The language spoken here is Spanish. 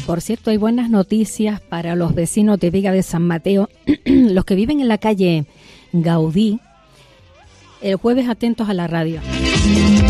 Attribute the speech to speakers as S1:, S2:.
S1: Por cierto, hay buenas noticias para los vecinos de Vega de San Mateo, los que viven en la calle Gaudí. El jueves atentos a la radio.